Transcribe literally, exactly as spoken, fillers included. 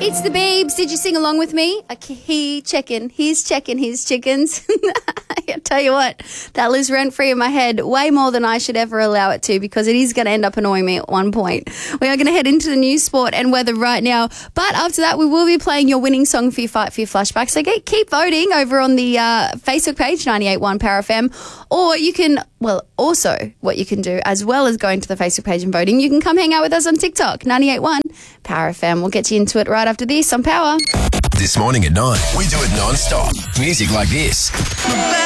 It's the Beebs. Did you sing along with me? He checking, he's checking his chickens. I tell you what, that lives rent free in my head way more than I should ever allow it to, because it is going to end up annoying me at one point. We are going to head into the news, sport and weather right now. But after that, we will be playing your winning song for your Fight for Your Flashback. So get, keep voting over on the uh, Facebook page, ninety-eight point one Power F M. Or you can, well, also what you can do, as well as going to the Facebook page and voting, you can come hang out with us on TikTok, ninety-eight point one Power F M. We'll get you into it right after this on Power. This morning at nine, we do it non-stop. Music like this.